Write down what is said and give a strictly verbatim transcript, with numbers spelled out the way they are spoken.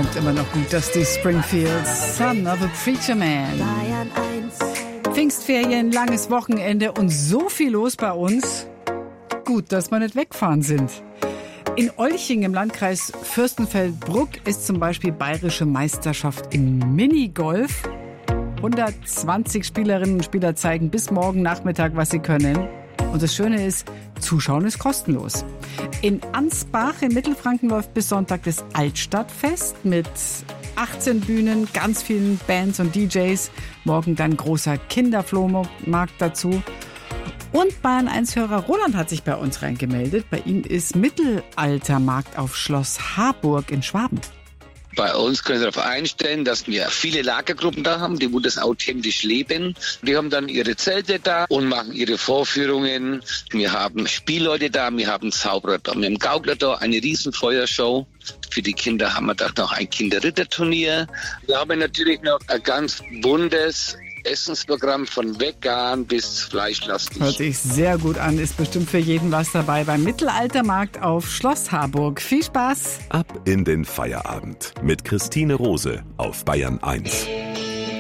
kommt immer noch gut. Dusty Springfield, Son of a Preacher Man. Pfingstferien, langes Wochenende und so viel los bei uns. Gut, dass wir nicht wegfahren sind. In Olching im Landkreis Fürstenfeldbruck ist zum Beispiel bayerische Meisterschaft im Minigolf. hundertzwanzig Spielerinnen und Spieler zeigen bis morgen Nachmittag, was sie können. Und das Schöne ist, Zuschauen ist kostenlos. In Ansbach in Mittelfranken läuft bis Sonntag das Altstadtfest mit achtzehn Bühnen, ganz vielen Bands und D Js. Morgen dann großer Kinderflohmarkt dazu. Und Bayern eins Hörer Roland hat sich bei uns reingemeldet. Bei ihm ist Mittelaltermarkt auf Schloss Harburg in Schwaben. Bei uns können Sie darauf einstellen, dass wir viele Lagergruppen da haben, die wo das authentisch leben. Die haben dann ihre Zelte da und machen ihre Vorführungen. Wir haben Spielleute da, wir haben Zauberer da, wir haben Gaukler da, eine riesen Feuershow. Für die Kinder haben wir da noch ein Kinderritterturnier. Wir haben natürlich noch ein ganz buntes Essensprogramm von vegan bis fleischlastig. Hört sich sehr gut an, ist bestimmt für jeden was dabei beim Mittelaltermarkt auf Schloss Harburg. Viel Spaß! Ab in den Feierabend mit Christine Rose auf Bayern eins.